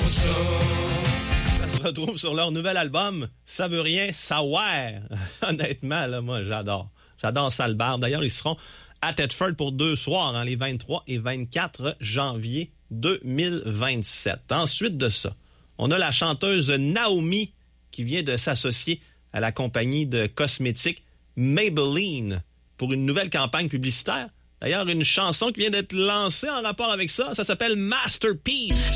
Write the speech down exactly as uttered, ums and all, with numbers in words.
ça. Ça se retrouve sur leur nouvel album, Ça veut rien savoir. Honnêtement, là, moi, j'adore. J'adore Salbar. D'ailleurs, ils seront à Thetford pour deux soirs, hein, les vingt-trois et vingt-quatre janvier deux mille vingt-sept. Ensuite de ça, on a la chanteuse Naomi qui vient de s'associer à la compagnie de cosmétiques Maybelline pour une nouvelle campagne publicitaire. D'ailleurs, une chanson qui vient d'être lancée en rapport avec ça, ça s'appelle Masterpiece.